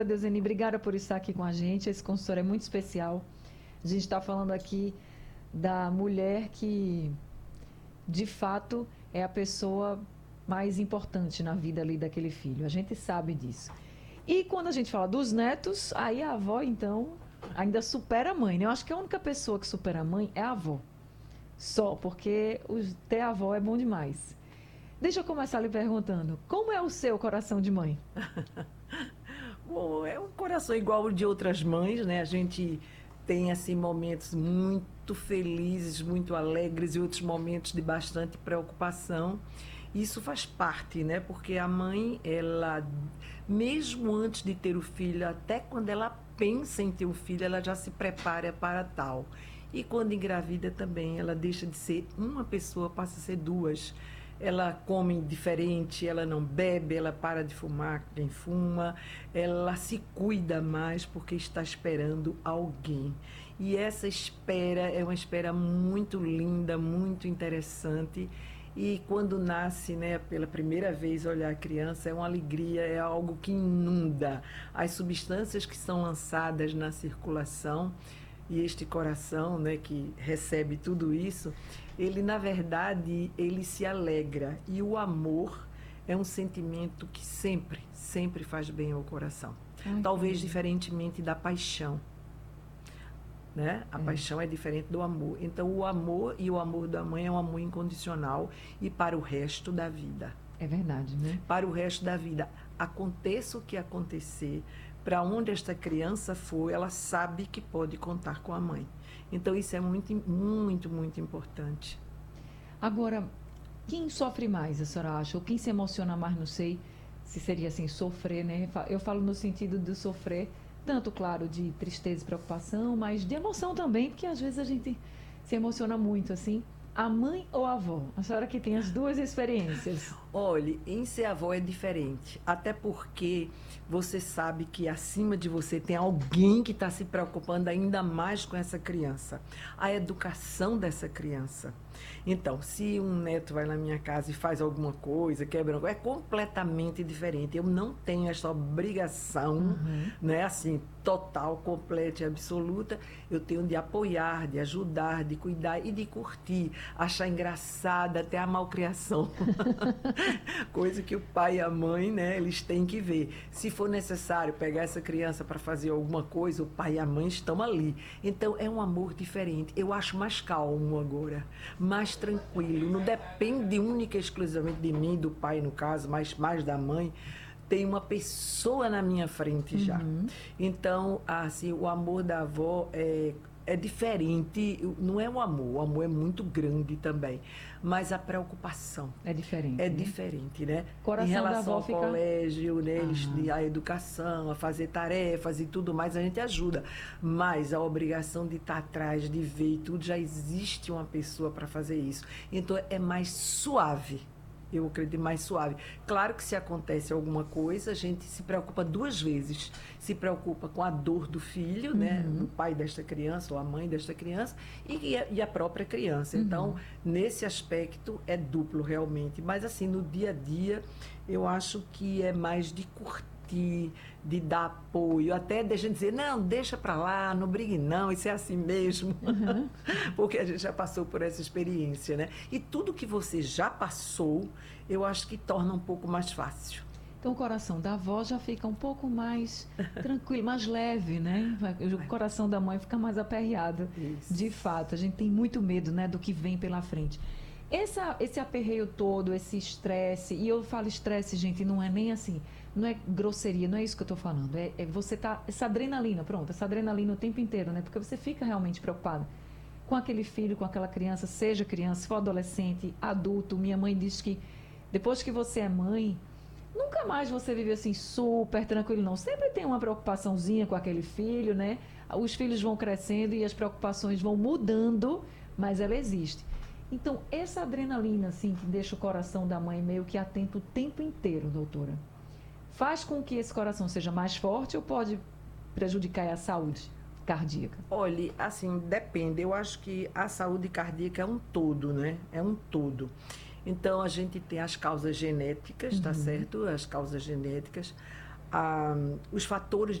Deuseni, obrigada por estar aqui com a gente. Esse consultório é muito especial. A gente está falando aqui da mulher que, de fato, é a pessoa mais importante na vida ali daquele filho. A gente sabe disso. E quando a gente fala dos netos, aí a avó, então, ainda supera a mãe, né? Eu acho que a única pessoa que supera a mãe é a avó. Só, porque ter a avó é bom demais. Deixa eu começar lhe perguntando, como é o seu coração de mãe? Bom, é um coração igual o de outras mães, né? A gente tem assim momentos muito felizes, muito alegres e outros momentos de bastante preocupação. Isso faz parte, né? Porque a mãe, ela, mesmo antes de ter o filho, até quando ela pensa em ter o filho, ela já se prepara para tal. E quando engravida também, ela deixa de ser uma pessoa, passa a ser duas. Ela come diferente, ela não bebe, ela para de fumar quem fuma, ela se cuida mais porque está esperando alguém. E essa espera é uma espera muito linda, muito interessante. E quando nasce, né, pela primeira vez, olhar a criança é uma alegria, é algo que inunda as substâncias que são lançadas na circulação e este coração, né, que recebe tudo isso, ele na verdade ele se alegra e o amor é um sentimento que sempre faz bem ao coração. Ai, que Talvez lindo. diferentemente da paixão, né? A paixão é diferente do amor. Então o amor e o amor da mãe é um amor incondicional e para o resto da vida. É verdade, né? Para o resto da vida, aconteça o que acontecer, para onde esta criança for, ela sabe que pode contar com a mãe. Então isso é muito importante. Agora, quem sofre mais, a senhora acha? Ou quem se emociona mais, não sei se seria assim, sofrer, né? Eu falo no sentido de sofrer, tanto, claro, de tristeza e preocupação, mas de emoção também, porque às vezes a gente se emociona muito, assim. A mãe ou a avó? A senhora que tem as duas experiências. Olhe, em ser avó é diferente, até porque você sabe que acima de você tem alguém que está se preocupando ainda mais com essa criança, a educação dessa criança. Então, se um neto vai na minha casa e faz alguma coisa, quebra, é completamente diferente. Eu não tenho essa obrigação, Uhum. né, assim, total, completa e absoluta. Eu tenho de apoiar, de ajudar, de cuidar e de curtir, achar engraçada até a malcriação. Coisa que o pai e a mãe, né, eles têm que ver. Se for necessário pegar essa criança para fazer alguma coisa, o pai e a mãe estão ali. Então é um amor diferente. Eu acho mais calmo agora, mais tranquilo. Não depende única e exclusivamente de mim, do pai no caso, mas mais da mãe. Tem uma pessoa na minha frente já. Uhum. Então, assim, o amor da avó é diferente, não é o amor é muito grande também, mas a preocupação É diferente, é né? diferente, né? Em Coração da relação avó ao fica. colégio, né? Ah, A educação, a fazer tarefas e tudo mais, a gente ajuda. Mas a obrigação de estar atrás, de ver e tudo, já existe uma pessoa para fazer isso. Então é mais suave. Eu acredito mais suave. Claro que se acontece alguma coisa, a gente se preocupa duas vezes. Se preocupa com a dor do filho, né, do uhum, pai desta criança ou a mãe desta criança e a própria criança. Então, uhum. nesse aspecto é duplo realmente. Mas assim, no dia a dia, eu acho que é mais de curtir, de dar apoio, até de a gente dizer, não, deixa pra lá, não brigue não, isso é assim mesmo. Uhum. Porque a gente já passou por essa experiência, né? E tudo que você já passou, eu acho que torna um pouco mais fácil. Então o coração da avó já fica um pouco mais tranquilo, mais leve, né? O coração da mãe fica mais aperreado. De Isso. fato, a gente tem muito medo, né, do que vem pela frente. Esse aperreio todo, esse estresse, e eu falo estresse, gente, não é nem assim, não é grosseria, não é isso que eu tô falando. É você tá, essa adrenalina, pronto, essa adrenalina o tempo inteiro, né? Porque você fica realmente preocupado com aquele filho, com aquela criança, se for adolescente, adulto. Minha mãe diz que depois que você é mãe, nunca mais você vive assim super tranquilo, não. Sempre tem uma preocupaçãozinha com aquele filho, né? Os filhos vão crescendo e as preocupações vão mudando, mas ela existe. Então, essa adrenalina, assim, que deixa o coração da mãe meio que atento o tempo inteiro, doutora, faz com que esse coração seja mais forte ou pode prejudicar a saúde cardíaca? Olhe, assim, depende. Eu acho que a saúde cardíaca é um todo, né? É um todo. Então, a gente tem as causas genéticas, tá Uhum. certo? As causas genéticas. os fatores